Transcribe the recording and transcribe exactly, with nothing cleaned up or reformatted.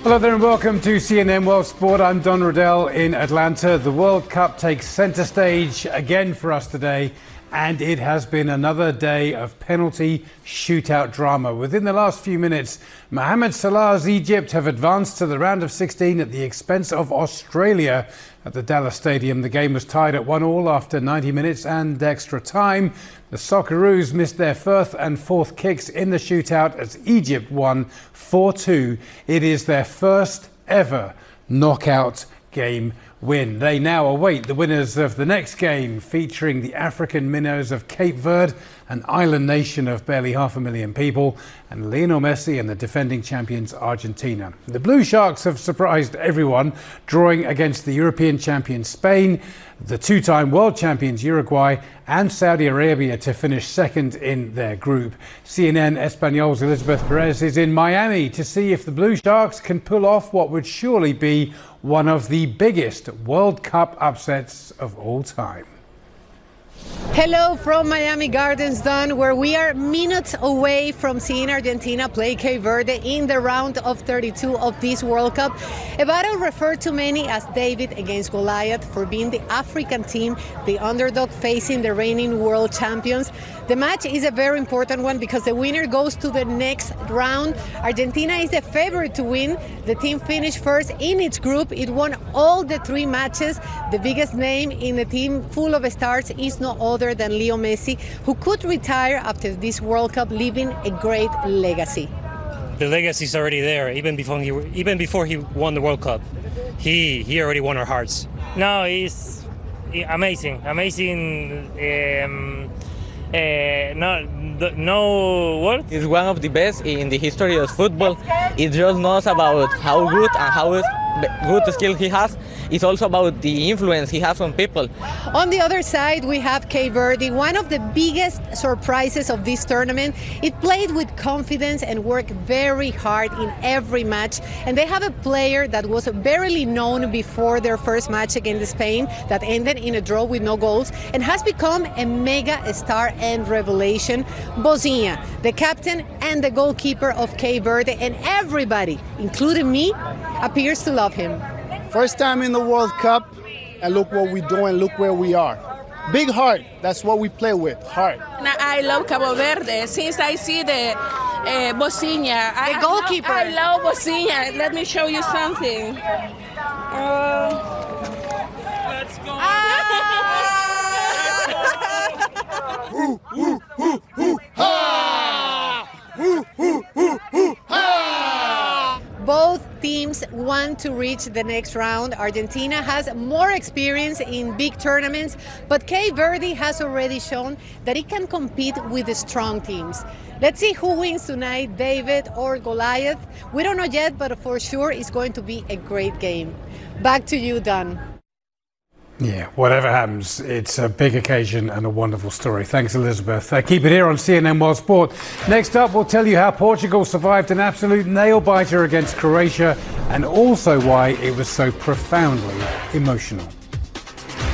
Hello there and welcome to C N N World Sport. I'm Don Riddell in Atlanta. The World Cup takes center stage again for us today, and it has been another day of penalty shootout drama. Within the last few minutes, Mohamed Salah's Egypt have advanced to the round of sixteen at the expense of Australia at the Dallas Stadium. The game was tied at one all after ninety minutes and extra time. The Socceroos missed their first and fourth kicks in the shootout as Egypt won four two. It is their first ever knockout game win. They now await the winners of the next game, featuring the African minnows of Cape Verde, an island nation of barely half a million people, and Lionel Messi and the defending champions Argentina. The Blue Sharks have surprised everyone, drawing against the European champion Spain, the two-time world champions Uruguay, and Saudi Arabia to finish second in their group. C N N Español's Elizabeth Perez is in Miami to see if the Blue Sharks can pull off what would surely be one of the biggest World Cup upsets of all time. Hello from Miami Gardens, Don, where we are minutes away from seeing Argentina play Cape Verde in the round of thirty-two of this World Cup. A battle referred to many as David against Goliath for being the African team, the underdog facing the reigning world champions. The match is a very important one because the winner goes to the next round. Argentina is the favorite to win. The team finished first in its group. It won all the three matches. The biggest name in the team full of stars is no other than Leo Messi, who could retire after this World Cup, leaving a great legacy. The legacy is already there, even before he even before he won the World Cup. He he already won our hearts. No, it's amazing, amazing. Um, uh, no, no word. He's one of the best in the history of football. It just knows about how good and how good skill he has. It's also about the influence he has on people. On the other side, we have Cape Verde, one of the biggest surprises of this tournament. It played with confidence and worked very hard in every match. And they have a player that was barely known before their first match against Spain that ended in a draw with no goals and has become a mega star and revelation. Bozinha, the captain and the goalkeeper of Cape Verde, and everybody, including me, appears to love him. First time in the World Cup, and look what we're doing, look where we are. Big heart, that's what we play with, heart. I love Cabo Verde. Since I see the uh, Bozinha, the goalkeeper. I, I love Bozinha. Let me show you something. Uh, Let's go. Ah! Ooh, ooh, ooh, ooh, ha! Ooh, ooh, ooh, ooh, ha! Both teams want to reach the next round. Argentina has more experience in big tournaments, but Cape Verde has already shown that it can compete with the strong teams. Let's see who wins tonight, David or Goliath. We don't know yet, but for sure it's going to be a great game. Back to you, Don. Yeah, whatever happens, it's a big occasion and a wonderful story. Thanks, Elizabeth. Uh, keep it here on C N N World Sport. Next up, we'll tell you how Portugal survived an absolute nail-biter against Croatia and also why it was so profoundly emotional.